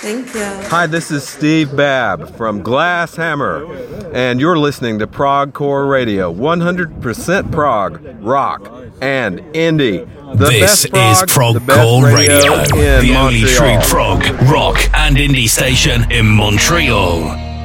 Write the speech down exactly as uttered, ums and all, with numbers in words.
Thank you. Hi, this is Steve Babb from Glass Hammer, and you're listening to Prog Core Radio, one hundred percent prog, rock, and indie. The this best prog, is Prog the best Core Radio, radio in the only Montreal. true prog, rock, and indie station in Montreal.